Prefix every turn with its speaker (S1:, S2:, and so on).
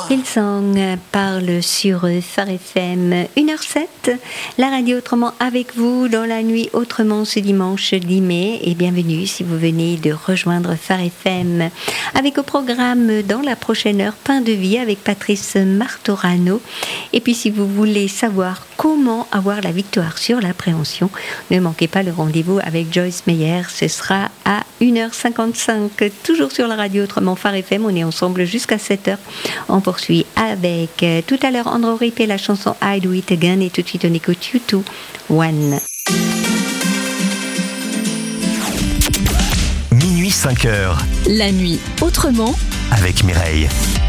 S1: Hillsong parle sur Phare FM 1h07, la radio autrement avec vous dans la nuit autrement ce dimanche 10 mai et bienvenue si vous venez de rejoindre Phare FM avec au programme dans la prochaine heure Pain de vie avec Patrice Martorano et puis si vous voulez savoir comment avoir la victoire sur l'appréhension, ne manquez pas le rendez-vous avec Joyce Meyer, ce sera à 1h55 toujours sur la radio autrement Phare FM, on est ensemble jusqu'à 7h. On poursuit avec tout à l'heure Andrew Rip et la chanson I Do It Again et tout de suite on écoute U2 One.
S2: Minuit 5h.
S3: La nuit autrement
S2: avec Mireille.